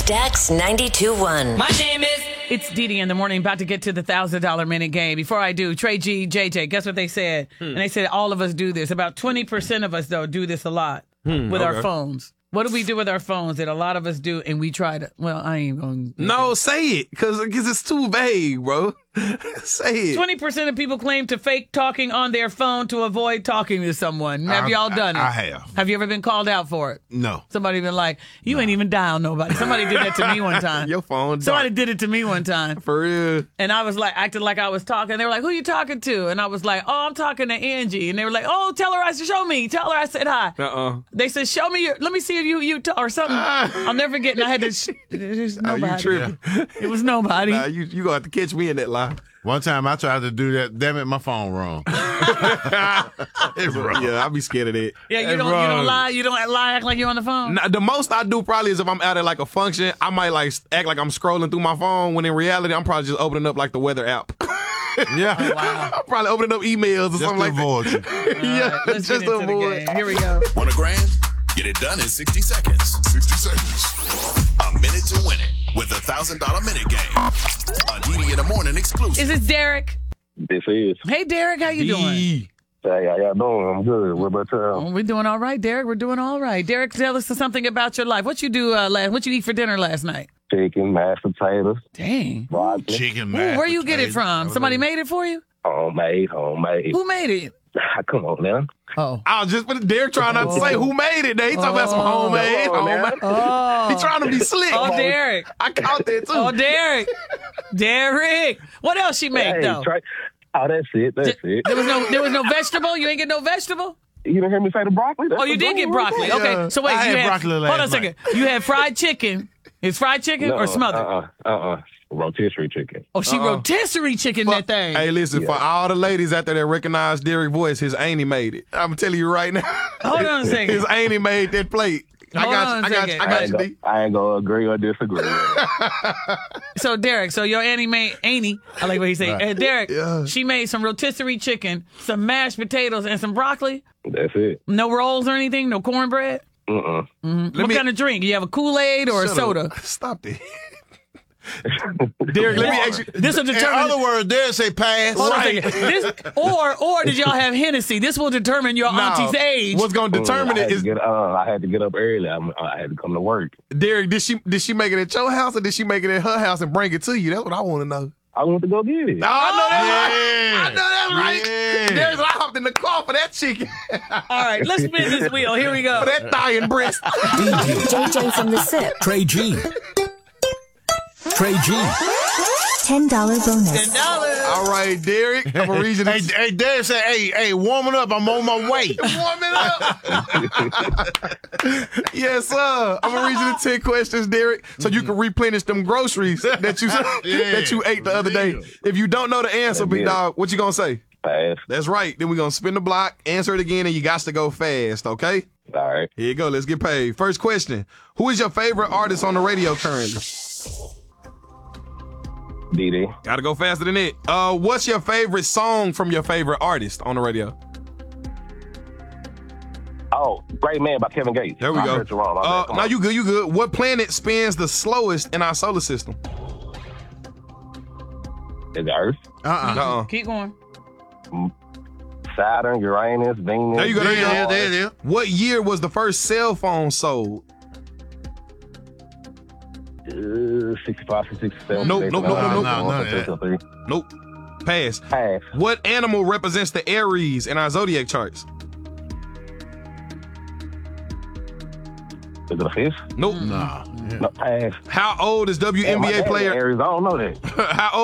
Stax 92.1. My name is... It's Didi in the morning, about to get to the $1,000 minute game. Before I do, Trey G, JJ, guess what they said? And they said all of us do this. About 20% of us, though, do this a lot with our phones. What do we do with our phones that a lot of us do and we try to, well, I ain't going to. No, say it, because it's too vague, bro. Say it. 20% of people claim to fake talking on their phone to avoid talking to someone. Have y'all done it? I have. Have you ever been called out for it? No. Somebody been like, you ain't even dial nobody. Somebody did that to me one time. Your phone Somebody did it to me one time. For real. And I was like, acting like I was talking. They were like, who you talking to? And I was like, oh, I'm talking to Angie. And they were like, oh, tell her show me. Tell her I said hi. They said, show me let me see if you or something. I'll never forget. And I had to, there's nobody. You tripping. It was nobody. Nah, you going to have to catch me in that lie. One time I tried to do that. Damn it, my phone wrong. It's wrong. Yeah, I'll be scared of that. Yeah, you don't lie. You don't lie, act like you're on the phone. Nah, the most I do probably is if I'm out at like a function, I might like act like I'm scrolling through my phone when in reality I'm probably just opening up like the weather app. Yeah. Oh, wow. I'm probably opening up emails or Just something to like avoid you. that. Yeah, Right, let's just get to into the avoid. game. Here we go. Want $1,000? Get it done in 60 seconds. 60 seconds. A minute to win it with $1,000 minute game. A Didi in the morning exclusive. Is this Derek? This is. Hey, Derek, how you doing? Hey, how y'all doing? I'm good. What about y'all? Oh, we're doing all right, Derek. We're doing all right. Derek, tell us something about your life. What you do what you eat for dinner last night? Chicken, mashed potatoes, Dang. broccoli. Chicken, Ooh, mashed where you get it potatoes. from? Somebody made it for you? Homemade. Who made it? Come on now. Oh. I was just Derek trying not to say who made it. He talking about some homemade. Oh. He trying to be slick. Oh, Derek. I caught that too. Oh, Derek. Derek. What else she make, though? That's it. That's it. There was no vegetable? You ain't get no vegetable? You didn't hear me say the broccoli? That's Oh, you the did get broccoli. broccoli. Okay, so wait. I you had broccoli last hold on a second. You had fried chicken. Is fried chicken or smothered? Rotisserie chicken. Oh, she rotisserie chicken that thing. Hey, listen, for all the ladies out there that recognize Derek's voice, his auntie made it. I'm telling you right now. Hold on a second. His auntie made that plate. I got you. I ain't gonna agree or disagree. So, Derek, your auntie made, I like what he said. And Derek, she made some rotisserie chicken, some mashed potatoes, and some broccoli. That's it. No rolls or anything? No cornbread? Uh-uh. What kind of drink? You have a Kool-Aid or a soda? Stop it. Derek, let me ask you. This will In determine. other words, Derek say pass. Hold on a second. Or did y'all have Hennessy? This will determine your auntie's age. What's going to determine it is, I had to get up early. I had to come to work. Derek, did she make it at your house or did she make it at her house and bring it to you? That's what I want to know. I went to go get it. Oh, I know that's right. I know that's right. Yeah. Derek, I hopped in the car for that chicken. All right, let's spin this wheel. Here we go. For that thigh and breast. JJ from the SIP. Trey G. Trey G. $10 bonus. $10. All right, Derek. I'm going to read you this. Hey, Derek said, hey, warming up. I'm on my way. Warming up. Yes, sir. I'm going to read you the 10 questions, Derek, so you can replenish them groceries that you ate the other day. If you don't know the answer, big dog, what you going to say? Pass. That's right. Then we're going to spin the block, answer it again, and you got to go fast, okay? All right. Here you go. Let's get paid. First question. Who is your favorite artist on the radio currently? Didi. Gotta go faster than it. What's your favorite song from your favorite artist on the radio? Oh, Great Man by Kevin Gates. There we I go. heard you wrong. My bad. Come Now on. you good. What planet spins the slowest in our solar system? Is it Earth? Keep going. Saturn, Uranus, Venus. There you go. There it is. What year was the first cell phone sold? 65, 67. Nope. No. Nope. Pass. Pass. What animal represents the Aries in our zodiac charts? Is it a fish? Nope. Nah. No, pass. How old is WNBA player? Aries, I don't know that. How old